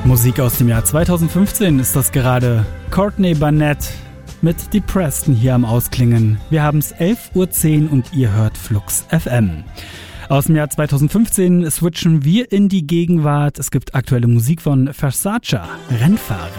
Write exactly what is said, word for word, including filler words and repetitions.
Musik aus dem Jahr zweitausendfünfzehn ist das gerade. Courtney Barnett mit Depreston hier am Ausklingen. Wir haben es elf Uhr zehn und ihr hört Flux F M. Aus dem Jahr zweitausendfünfzehn switchen wir in die Gegenwart. Es gibt aktuelle Musik von Versace, Rennfahrer.